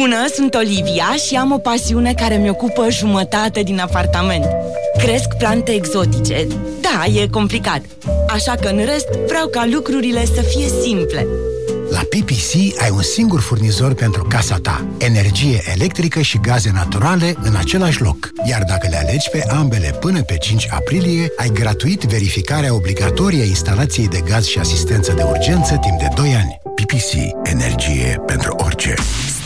Bună, sunt Olivia și am o pasiune care mi-ocupă jumătate din apartament. Cresc plante exotice. Da, e complicat. Așa că în rest vreau ca lucrurile să fie simple. La PPC ai un singur furnizor pentru casa ta. Energie electrică și gaze naturale în același loc. Iar dacă le alegi pe ambele până pe 5 aprilie, ai gratuit verificarea obligatorie a instalației de gaz și asistență de urgență timp de 2 ani. PPC. Energie pentru orice.